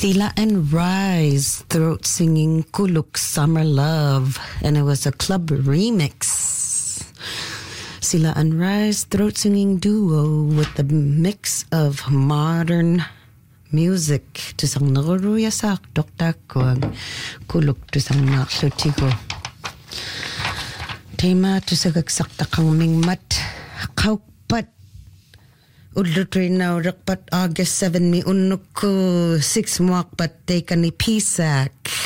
Sila and Rise throat singing Kuluk Summer Love, and it was a club remix. Sila and Rise throat singing duo with the mix of modern music. Tusang naruruya sa dokta ko ang kuluk tusang naklutigo. Tema tusagagsak kang mingmat kaukpat. Udlutri na rakpat August 7 mi unuk ko 6 muak pat teka ni PSAC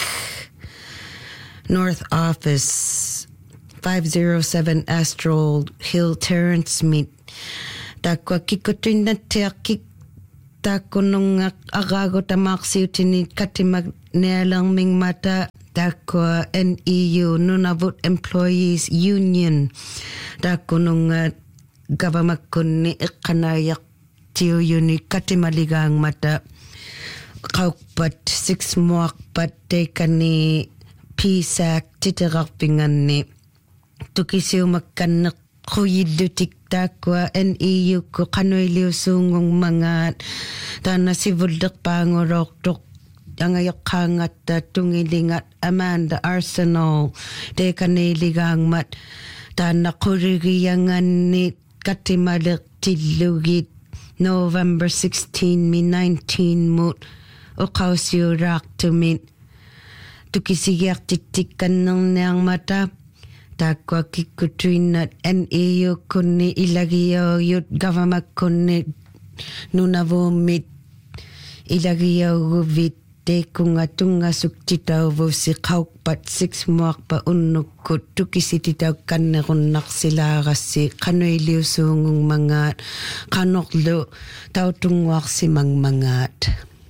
North Office 507 Astral Hill Terrace meet takwa kikotrin na tiakik tako nung agago tamak siutini katimag nelang ming mata takwa NEU Nunavut Employees Union tako nung government kunni ikanayak tiyo yuni katimaligang mata kaukpat 6 muak pat teka ni PSAC titirakpingan ni tukisiw magkanak kuyidutik takwa NEU ko kanoy liw sungong mga tana si vuldak pangorok ang ayok hangat tungilingat Amanda Arsenal teka niligang mat tana kurigiyangan ni katimalik tilugit November 16 mi 19 mut ukausyo rak tumit tukisiyak titikan ng niyang mata takwa kikutrin at NEU kunni ilagiyaw yut government kunni nunavumit ilagiyaw guvit te kunga tunga suktitaw vo si kaukpat 6 muak pa unukut tukisititaw kanerunak sila kasi kanoy liw sungong mangat kanoklo taw tungwak si mangmangat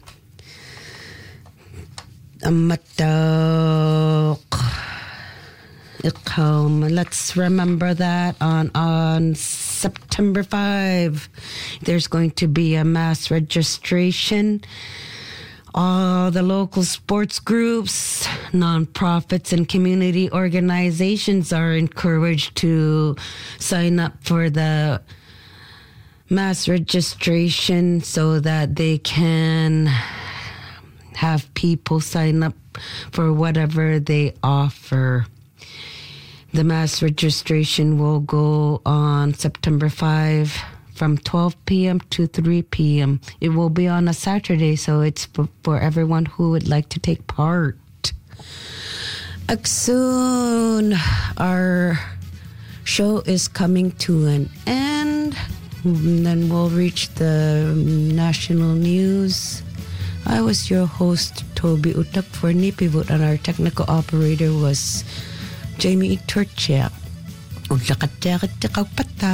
amatok. Let's remember that on September 5 there's going to be a mass registration. All the local sports groups, nonprofits, and community organizations are encouraged to sign up for the mass registration so that they can have people sign up for whatever they offer. The mass registration will go on September 5 from 12 p.m. to 3 p.m. It will be on a Saturday, so it's for everyone who would like to take part. Soon, our show is coming to an end. And then we'll reach the national news. I was your host, Toby Utak for Nipivut, and our technical operator was Jamie Turchia.